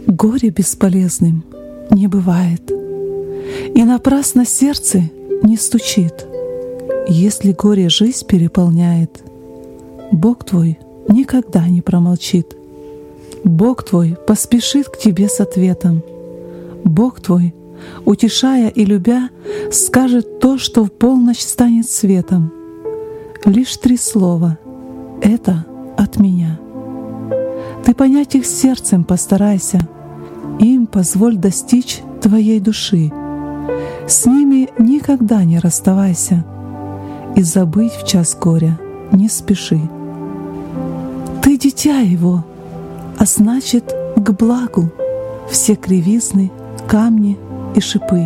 Горе бесполезным не бывает, и напрасно сердце не стучит. Если горе жизнь переполняет, Бог твой никогда не промолчит. Бог твой поспешит к тебе с ответом. Бог твой, утешая и любя, скажет то, что в полночь станет светом. Лишь 3 слова — это от меня. Ты понять их сердцем постарайся, им позволь достичь твоей души. С ними никогда не расставайся, и забыть в час горя не спеши. Ты дитя его, а значит, к благу все кривизны, камни и шипы.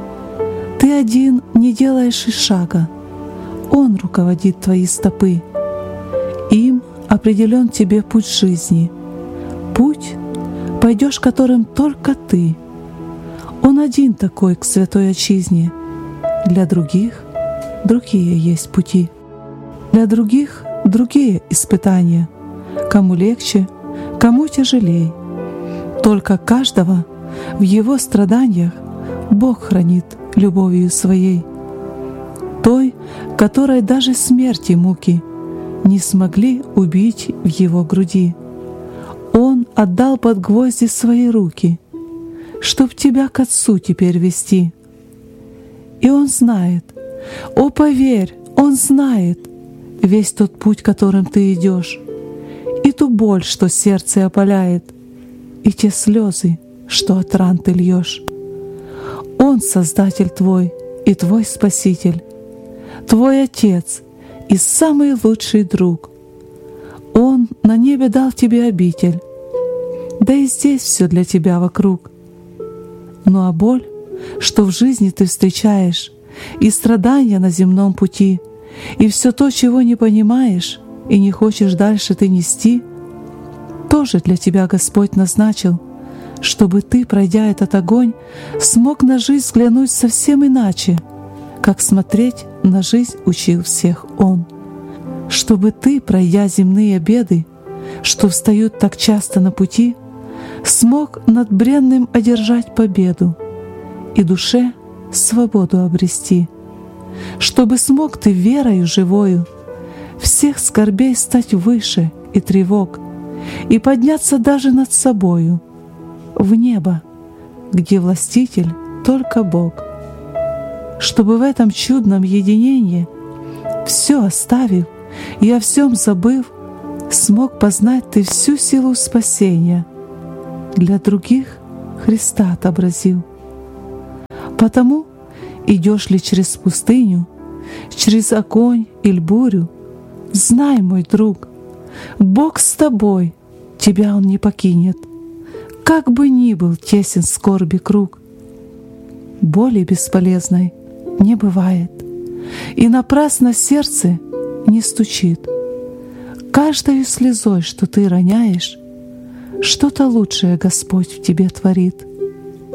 Ты один не делаешь и шага, Он руководит твои стопы. Им определен тебе путь жизни, путь, пойдешь которым только ты. Он один такой к святой отчизне. Для других другие есть пути, для других другие испытания. Кому легче, кому тяжелей. Только каждого в его страданиях Бог хранит любовью своей, той, которой даже смерти муки не смогли убить в его груди. Он отдал под гвозди свои руки, чтоб тебя к Отцу теперь вести. И Он знает, о, поверь, Он знает весь тот путь, которым ты идешь, и ту боль, что сердце опаляет, и те слезы, что от ран ты льешь. Он Создатель твой и твой Спаситель, твой Отец и самый лучший друг. Он на небе дал тебе обитель, да и здесь все для тебя вокруг. Ну а боль, что в жизни ты встречаешь, и страдания на земном пути, и все то, чего не понимаешь и не хочешь дальше ты нести, тоже для тебя Господь назначил, чтобы ты, пройдя этот огонь, смог на жизнь взглянуть совсем иначе, как смотреть на жизнь учил всех Он. Чтобы ты, пройдя земные беды, что встают так часто на пути, смог над бренным одержать победу и душе свободу обрести. Чтобы смог ты верою живою всех скорбей стать выше и тревог, и подняться даже над собою в небо, где властитель только Бог. Чтобы в этом чудном единении, все оставив и о всем забыв, смог познать ты всю силу спасения, для других Христа отобразил. Потому идешь ли через пустыню, через огонь или бурю, знай, мой друг, Бог с тобой, тебя Он не покинет, как бы ни был тесен скорби круг. Боли бесполезной не бывает, и напрасно сердце не стучит. Каждою слезой, что ты роняешь, что-то лучшее Господь в тебе творит.